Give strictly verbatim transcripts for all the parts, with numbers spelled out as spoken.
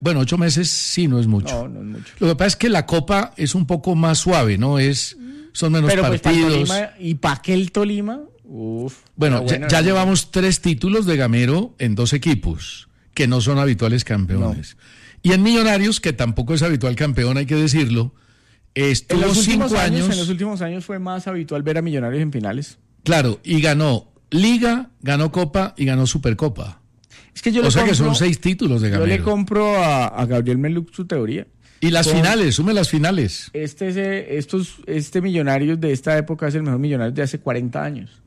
Bueno, ocho meses sí no es mucho. No, no es mucho. Lo que pasa es que la Copa es un poco más suave, ¿no? Es, son menos Pero pues partidos. para Tolima, y para aquel Tolima, uff. Bueno, ya, ya llevamos tres títulos de Gamero en dos equipos, que no son habituales campeones. No. Y en Millonarios, que tampoco es habitual campeón, hay que decirlo, estuvo en los cinco años, años... En los últimos años fue más habitual ver a Millonarios en finales. Claro, y ganó Liga, ganó Copa y ganó Supercopa. Es que yo o le sea compro, que son seis títulos de Gamero. Yo le compro a, a Gabriel Meluc su teoría. Y las Con, finales, sume las finales. Este, estos, este Millonarios de esta época es el mejor Millonarios de hace cuarenta años.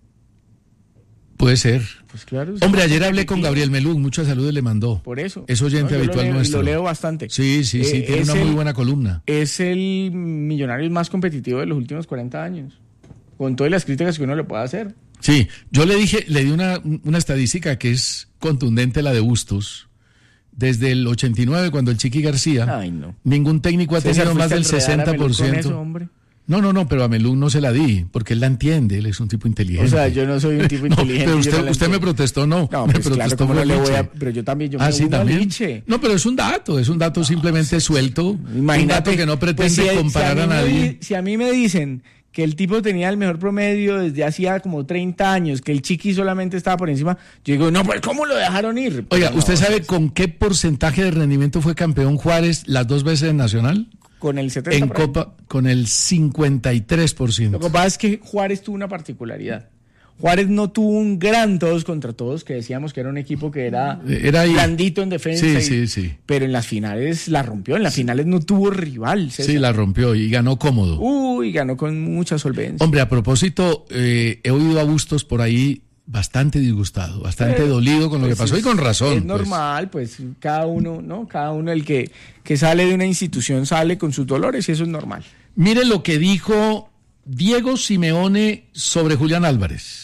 Puede ser. Pues claro. Hombre, ayer hablé con Gabriel Meluc, muchas saludos le mandó. Por eso. Es oyente no, habitual lo leo, nuestro. Lo leo bastante. Sí, sí, sí, eh, tiene una el, muy buena columna. Es el Millonarios más competitivo de los últimos cuarenta años. Con todas las críticas que uno le pueda hacer. Sí, yo le dije, le di una, una estadística que es contundente, la de Bustos. Desde el ochenta y nueve, cuando el Chiqui García, Ay, no. ningún técnico ha tenido más del sesenta por ciento. Eso, hombre. No, no, no, pero a Meluc no se la di, porque él la entiende, él es un tipo inteligente. O sea, yo no soy un tipo inteligente. No, pero usted, usted me protestó, no. No, me pues protestó claro, no le voy a, pero yo también, yo ah, me sí, también. Liche. No, pero es un dato, es un dato no, simplemente sí, suelto. Imagínate, un dato que no pretende pues si, comparar si a, a nadie. Me, si a mí me dicen que el tipo tenía el mejor promedio desde hacía como treinta años, que el Chiqui solamente estaba por encima, yo digo, no, pues ¿cómo lo dejaron ir? Pues Oiga, no, ¿usted sabe con qué porcentaje de rendimiento fue campeón Juárez las dos veces en Nacional? Con el setenta en Copa, con el cincuenta y tres por ciento. Lo que pasa es que Juárez tuvo una particularidad. Juárez no tuvo un gran todos contra todos, que decíamos que era un equipo que era, era blandito en defensa. Sí, y, sí, sí. Pero en las finales la rompió, en las sí. finales no tuvo rival. César. Sí, la rompió y ganó cómodo. Uy, ganó con mucha solvencia. Hombre, a propósito, eh, he oído a Bustos por ahí bastante disgustado, bastante eh, dolido con lo pues que pasó es, y con razón. Es normal, pues. pues cada uno, ¿no? Cada uno el que, que sale de una institución sale con sus dolores y eso es normal. Mire lo que dijo Diego Simeone sobre Julián Álvarez.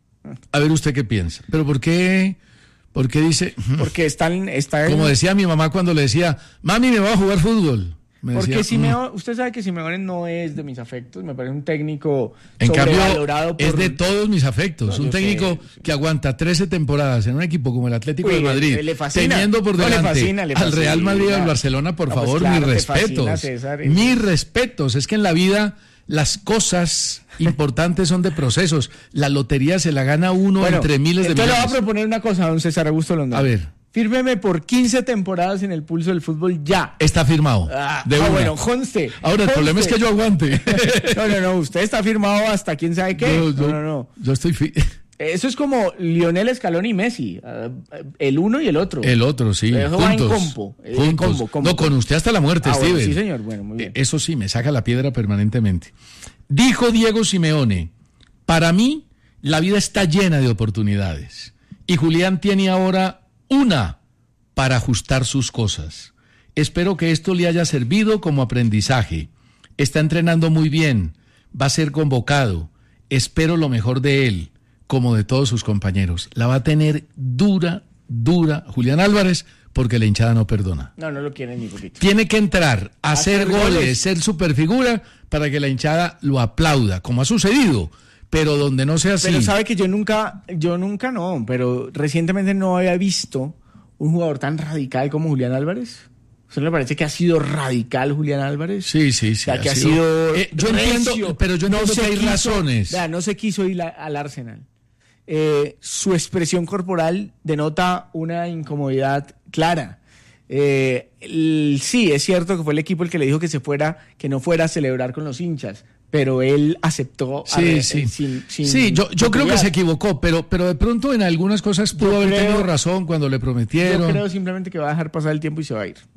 A ver usted qué piensa. ¿Pero por qué? ¿Por qué dice? Porque están, está como decía mi mamá cuando le decía, mami, me voy a jugar fútbol. Me Porque decía, Simeone, mm. usted sabe que Simeone no es de mis afectos, me parece un técnico en sobrevalorado. Cambio, por... es de todos mis afectos, no, un técnico sé, que aguanta trece temporadas en un equipo como el Atlético Uy, de Madrid, le fascina, teniendo por delante no, le fascina, le fascina, al Real Madrid y al Barcelona, por no, favor, pues claro, mis respetos, fascina, César, mis respetos, es que en la vida las cosas importantes son de procesos, la lotería se la gana uno bueno, entre miles de millones. Yo le voy a proponer una cosa a don César Augusto Londoño. A ver. Fírmeme por quince temporadas en el pulso del fútbol ya. Está firmado. Ah, de ah bueno, conste. Ahora, el conste. problema es que yo aguante. No, no, no, usted está firmado hasta quién sabe qué. Yo, yo, no, no, no. Yo estoy... Fi- Eso es como Lionel Scaloni y Messi. El uno y el otro. El otro, sí. Eso juntos. Va en combo. Juntos. En combo, combo. No, con usted hasta la muerte, ah, Steven. Bueno, sí, señor. Bueno, muy bien. Eso sí, me saca la piedra permanentemente. Dijo Diego Simeone, para mí, la vida está llena de oportunidades. Y Julián tiene ahora una para ajustar sus cosas. Espero que esto le haya servido como aprendizaje. Está entrenando muy bien, va a ser convocado. Espero lo mejor de él, como de todos sus compañeros. La va a tener dura, dura Julián Álvarez, porque la hinchada no perdona. No, no lo quiere ni poquito. Tiene que entrar a hacer, hacer goles, goles, ser superfigura, para que la hinchada lo aplauda, como ha sucedido. Pero donde no sea así. Pero sabe que yo nunca, yo nunca no, pero recientemente no había visto un jugador tan radical como Julián Álvarez. ¿Usted le parece que ha sido radical Julián Álvarez? Sí, sí, sí. O sea, ha que sido... ha sido eh, yo recio, entiendo, pero yo no sé que hay quiso, razones. Vea, no se quiso ir a, al Arsenal. Eh, su expresión corporal denota una incomodidad clara. Eh, el, sí, es cierto que fue el equipo el que le dijo que se fuera, que no fuera a celebrar con los hinchas. Pero él aceptó. Sí, ver, sí. Eh, sin, sin sí, yo, yo creo que se equivocó, pero, pero de pronto en algunas cosas pudo yo haber creo, tenido razón cuando le prometieron. Yo creo simplemente que va a dejar pasar el tiempo y se va a ir.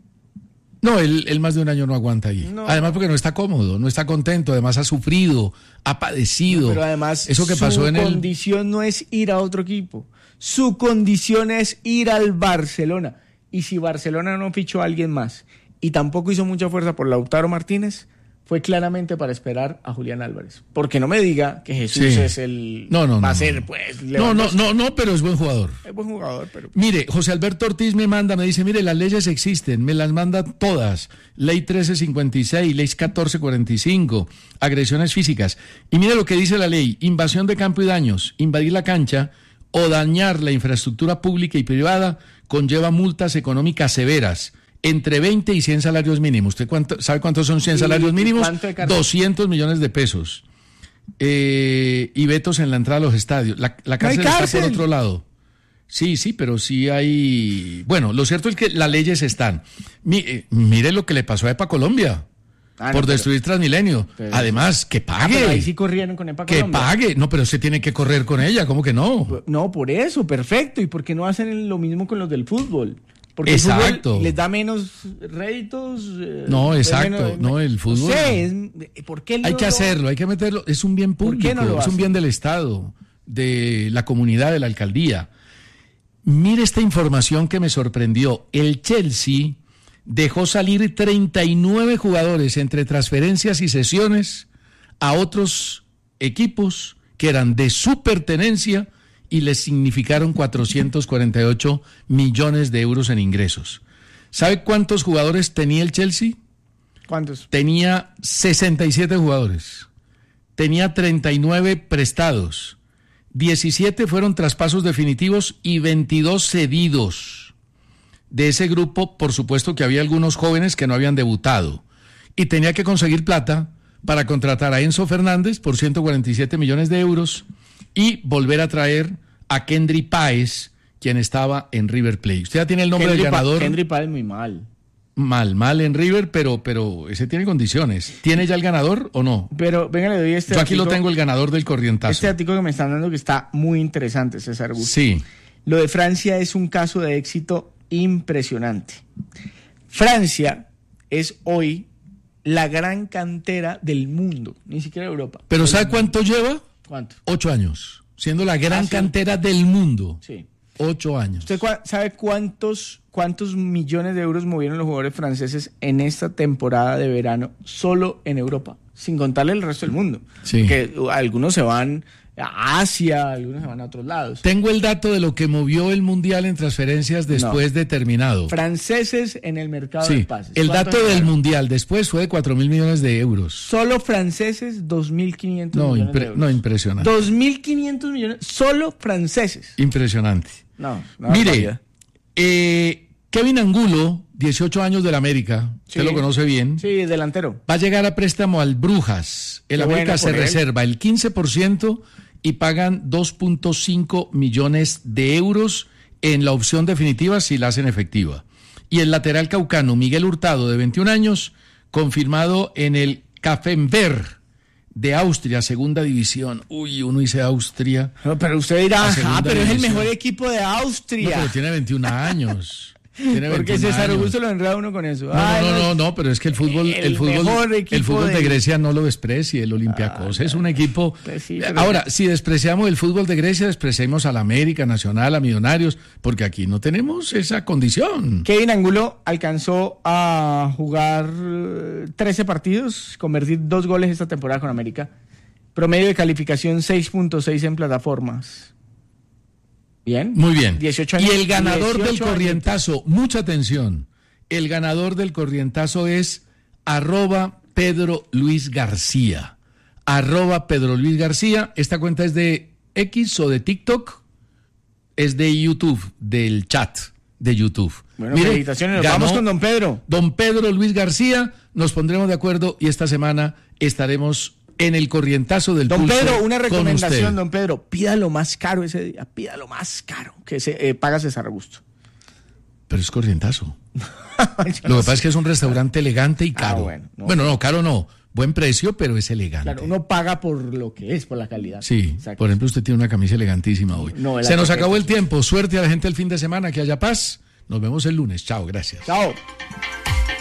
No, él, él más de un año no aguanta ahí. No. Además porque no está cómodo, no está contento, además ha sufrido, ha padecido. No, pero además eso que su pasó en condición el... no es ir a otro equipo. Su condición es ir al Barcelona. Y si Barcelona no fichó a alguien más y tampoco hizo mucha fuerza por Lautaro Martínez, fue claramente para esperar a Julián Álvarez. Porque no me diga que Jesús sí. es el... No, no, va no. a ser, no. pues... No, no, no, no, pero es buen jugador. Es buen jugador, pero... Mire, José Alberto Ortiz me manda, me dice, mire, las leyes existen, me las manda todas. Ley trece cincuenta y seis, ley catorce cuarenta y cinco, agresiones físicas. Y mire lo que dice la ley, invasión de campo y daños, invadir la cancha o dañar la infraestructura pública y privada conlleva multas económicas severas entre veinte y cien salarios mínimos. ¿Usted cuánto, sabe cuántos son cien Sí, salarios mínimos? ¿cuánto de carrera? doscientos millones de pesos. Eh, y vetos en la entrada a los estadios. La, la cárcel, No hay está cárcel. por otro lado. Sí, sí, pero sí hay... Bueno, lo cierto es que las leyes están. Mi, eh, mire lo que le pasó a EPA Colombia. Ah, no, por pero- destruir Transmilenio. pero- Además, que Ah, pague. pero ahí sí corrieron con EPA que Colombia. pague. No, pero usted tiene que correr con ella. ¿Cómo que no? No, por eso, perfecto. ¿Y por qué no hacen lo mismo con los del fútbol? Porque el Exacto. fútbol les da menos réditos. eh, No, pues exacto. menos- No, el fútbol- No sé, es- ¿por qué Hay no que lo- hacerlo, hay que meterlo. Es un bien ¿Por público, qué no lo es un hacen? bien del Estado, de la comunidad, de la alcaldía. Mire esta información que me sorprendió. El Chelsea dejó salir treinta y nueve jugadores entre transferencias y cesiones a otros equipos que eran de su pertenencia y les significaron cuatrocientos cuarenta y ocho millones de euros en ingresos. ¿Sabe cuántos jugadores tenía el Chelsea? ¿Cuántos? Tenía sesenta y siete jugadores, tenía treinta y nueve prestados, diecisiete fueron traspasos definitivos y veintidós cedidos. De ese grupo, por supuesto que había algunos jóvenes que no habían debutado y tenía que conseguir plata para contratar a Enzo Fernández por ciento cuarenta y siete millones de euros y volver a traer a Kendry Páez, quien estaba en River Plate. Usted ya tiene el nombre Henry del Pa- ganador. Henry Páez muy mal. Mal, mal en River, pero, pero ese tiene condiciones. ¿Tiene ya el ganador o no? Pero venga, le doy este Yo aquí lo datico- tengo, el ganador del corrientazo. Este artículo que me están dando que está muy interesante, César Augusto. Sí, Lo de Francia es un caso de éxito impresionante. Francia es hoy la gran cantera del mundo, ni siquiera de Europa. pero Del ¿sabe mundo. cuánto lleva? ¿Cuánto? Ocho años, siendo la gran Ah, sí. cantera del mundo. Sí. Ocho años. ¿Usted cua- sabe cuántos, cuántos millones de euros movieron los jugadores franceses en esta temporada de verano solo en Europa? Sin contarle el resto del mundo. Sí. Que uh, algunos se van a Asia, algunos se van a otros lados. Tengo el dato de lo que movió el Mundial en transferencias después de terminado. Franceses en el mercado de Sí, pases. el ¿Cuánto dato del generaron? Mundial después fue de cuatro mil millones de euros. Solo franceses, dos mil quinientos No, millones de impre- euros. no, impresionante. dos mil quinientos millones, solo franceses. Impresionante. No, una Mire, barbaridad. eh, Kevin Angulo, dieciocho años del América, usted Sí. lo conoce bien. Sí, delantero. Va a llegar a préstamo al Brujas. El Qué América bueno se por él. reserva el quince por ciento y pagan dos punto cinco millones de euros en la opción definitiva si la hacen efectiva. Y el lateral caucano Miguel Hurtado, de veintiún años, confirmado en el Kaffenberg de Austria, segunda división. Uy, uno dice Austria. No, pero usted dirá, La segunda ah, pero es el división. mejor equipo de No, Austria. pero tiene veintiún años. Tiene Porque veintiún César años. Augusto lo enreda uno con eso. No, Ay, no, no, no, no, pero es que el fútbol, el el, fútbol, mejor equipo el fútbol de de- Grecia no lo desprecie, el Olympiacos es un equipo. Pues sí, pero- Ahora, si despreciamos el fútbol de Grecia, despreciamos a la América Nacional, a Millonarios, porque aquí no tenemos esa condición. Kevin Angulo alcanzó a jugar eh, trece partidos, convertir dos goles esta temporada con América. Promedio de calificación seis punto seis en plataformas. Bien. Muy bien. dieciocho Y años. el ganador del dieciocho corrientazo, mucha atención. El ganador del corrientazo es arroba Pedro Luis García. Arroba Pedro Luis García. Esta cuenta es de X o de TikTok. Es de YouTube, del chat de YouTube. Bueno, Mire, felicitaciones. Nos ganó vamos con don Pedro. Don Pedro Luis García. Nos pondremos de acuerdo y esta semana estaremos en el corrientazo del Don pulso Pedro, una con recomendación, usted. don Pedro. Pida lo más caro ese día. Pida lo más caro que se eh, paga César Augusto. Pero es corrientazo. Lo que pasa es que es un restaurante elegante y caro. Ah, bueno, no. bueno, no, caro no. Buen precio, pero es elegante. Claro, uno paga por lo que es, por la calidad. Sí, Exacto. por ejemplo, usted tiene una camisa elegantísima hoy. No, la Se nos chaqueta. acabó el tiempo. Suerte a la gente el fin de semana, que haya paz. Nos vemos el lunes. Chao, gracias. Chao.